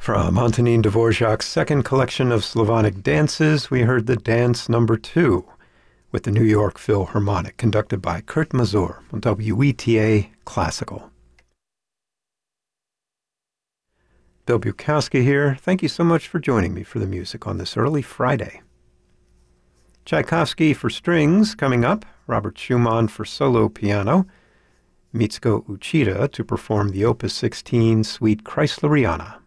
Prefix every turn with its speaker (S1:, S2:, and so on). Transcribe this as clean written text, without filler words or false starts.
S1: From Antonin Dvorak's second collection of Slavonic dances, we heard the Dance No. 2 with the New York Philharmonic, conducted by Kurt Masur on WETA Classical. Bill Bukowski here. Thank you so much for joining me for the music on this early Friday. Tchaikovsky for strings coming up, Robert Schumann for solo piano, Mitsuko Uchida to perform the Opus 16 Suite Chrysleriana.